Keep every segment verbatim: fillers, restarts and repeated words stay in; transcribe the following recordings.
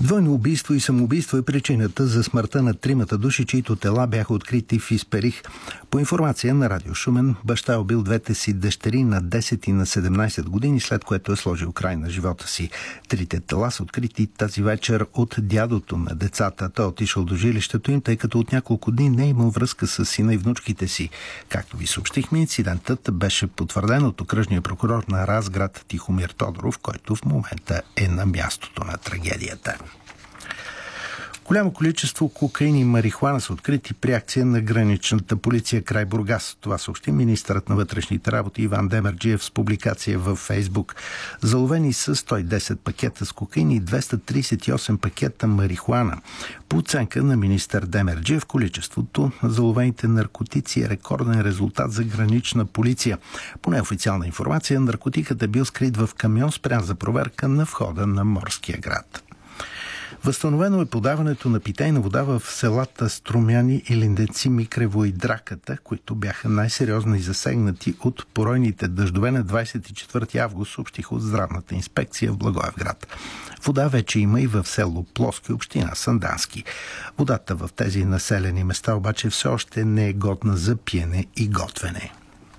Двойно убийство и самоубийство е причината за смъртта на тримата души, чието тела бяха открити в Исперих. По информация на Радио Шумен, баща е убил двете си дъщери на десет и на седемнайсет години, след което е сложил край на живота си. Трите тела са открити тази вечер от дядото на децата. Той е отишъл до жилището им, тъй като от няколко дни не е имал връзка с сина и внучките си. Както ви съобщихме, инцидентът беше потвърден от окръжния прокурор на Разград Тихомир Тодоров, който в момента е на мястото на трагедията. Голямо количество кокаин и марихуана са открити при акция на граничната полиция край Бургас. Това съобщи министърът на вътрешните работи Иван Демерджиев с публикация във Фейсбук. Заловени са сто и десет пакета с кокаин и двеста трийсет и осем пакета марихуана. По оценка на министър Демерджиев, количеството на заловените наркотици е рекорден резултат за гранична полиция. По неофициална информация, наркотикът е бил скрит в камион, спрян за проверка на входа на морския град. Възстановено е подаването на питейна вода в селата Струмяни и Линденци, Микрево и Драката, които бяха най-сериозно и засегнати от поройните дъждове на двайсет и четвърти август, съобщиха от здравната инспекция в Благоевград. Вода вече има и в село Плоски, община Сандански. Водата в тези населени места обаче все още не е годна за пиене и готвене.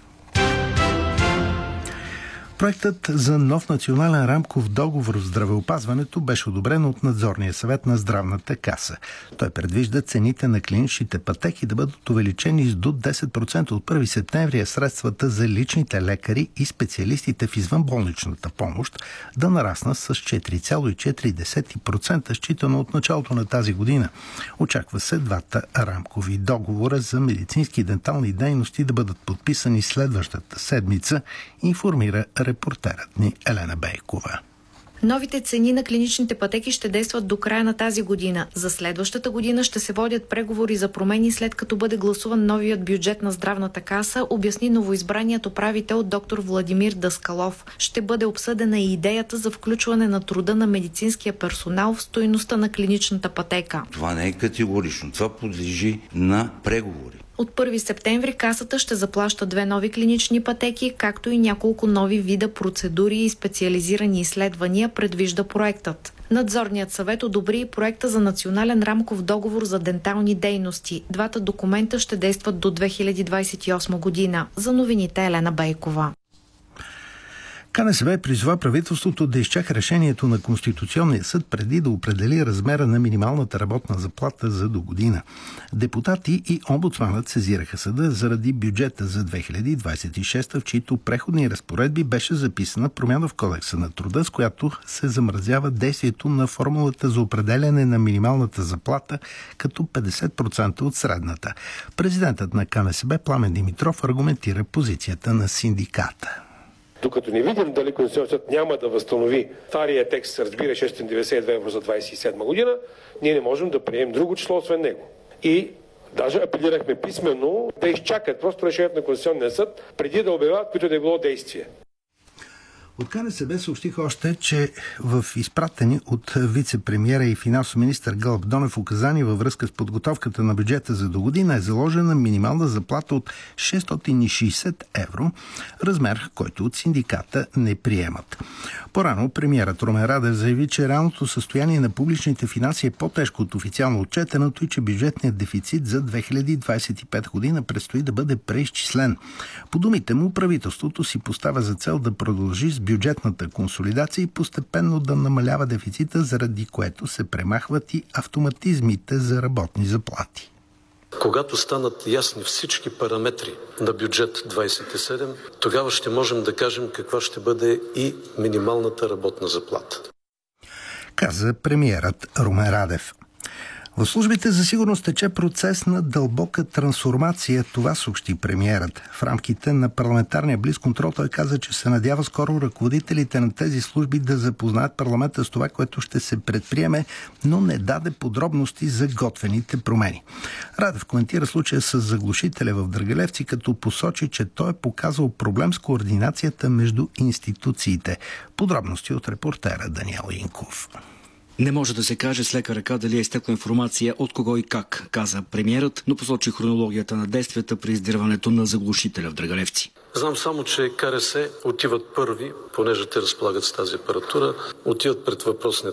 Проектът за нов национален рамков договор в здравеопазването беше одобрен от Надзорния съвет на Здравната каса. Той предвижда цените на клиничните пътеки да бъдат увеличени с до десет процента от първи септември, а средствата за личните лекари и специалистите в извънболничната помощ да нараснат с четири цяло и четири процента, считано от началото на тази година. Очаква се двата рамкови договора за медицински и дентални дейности да бъдат подписани следващата седмица, информира репортерът ни Елена Бейкова. Новите цени на клиничните пътеки ще действат до края на тази година. За следващата година ще се водят преговори за промени, след като бъде гласуван новият бюджет на Здравната каса, обясни новоизбраният управител доктор Владимир Даскалов. Ще бъде обсъдена и идеята за включване на труда на медицинския персонал в стойността на клиничната пътека. Това не е категорично. Това подлежи на преговори. От първи септември касата ще заплаща две нови клинични пътеки, както и няколко нови вида процедури и специализирани изследвания, предвижда проектът. Надзорният съвет одобри и проекта за национален рамков договор за дентални дейности. Двата документа ще действат до две хиляди двайсет и осма година. За новините Елена Бейкова. КНСБ призова правителството да изчака решението на Конституционния съд преди да определи размера на минималната работна заплата за до година. Депутати и омбудсманът сезираха съда заради бюджета за две хиляди двайсет и шеста, в чието преходни разпоредби беше записана промяна в Кодекса на труда, с която се замразява действието на формулата за определяне на минималната заплата като петдесет процента от средната. Президентът на КНСБ Пламен Димитров аргументира позицията на синдиката. Докато не видим дали Конституционният съд няма да възстанови стария текст, разбира шестстотин деветдесет и две евро за двайсет и седма година, ние не можем да приемем друго число освен него. И даже апелирахме писменно да изчакат просто решението на Конституционния съд преди да обявят които да е било действие. От КНСБ съобщиха още, че в изпратени от вице-премиера и финансов министър Гълъб Донев указания във връзка с подготовката на бюджета за до година е заложена минимална заплата от шестстотин и шейсет евро, размер, който от синдиката не приемат. По-рано премиерът Румен Радев заяви, че реалното състояние на публичните финанси е по-тежко от официално отчетеното и че бюджетният дефицит за две хиляди двайсет и пета година предстои да бъде преизчислен. По думите му, правителството си поставя за цел да продължи с бюджетната консолидация и постепенно да намалява дефицита, заради което се премахват и автоматизмите за работни заплати. Когато станат ясни всички параметри на бюджет двайсет и седем, тогава ще можем да кажем каква ще бъде и минималната работна заплата, каза премиерът Румен Радев. В службите за сигурност тече процес на дълбока трансформация, това съобщи премиерът. В рамките на парламентарния блицконтрол той каза, че се надява скоро ръководителите на тези служби да запознаят парламента с това, което ще се предприеме, но не даде подробности за готвените промени. Радев коментира случая с заглушителя в Драгалевци, като посочи, че той е показал проблем с координацията между институциите. Подробности от репортера Даниел Инков. Не може да се каже с лека ръка дали е изтекла информация от кого и как, каза премиерът, но посочи хронологията на действията при издирването на заглушителя в Драгалевци. Знам само, че КРС отиват първи, понеже те разполагат с тази апаратура, отиват пред въпросния